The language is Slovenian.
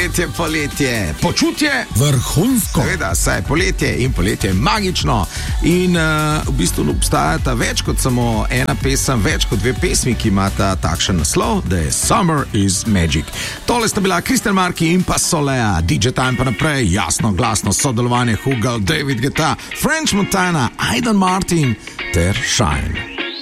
poletje. Počutje vrhunsko. Seveda, saj poletje in poletje je magično. In v bistvu obstajata več kot samo ena pesem, več kot dve pesmi, ki imata takšen naslov, da je Summer is Magic. Tole sta bila Kristjan Marki in pa Solea. DJ Time pa naprej, jasno, glasno sodelovanje Hugo, David Guetta, French Montana, Aidan Martin ter Shine.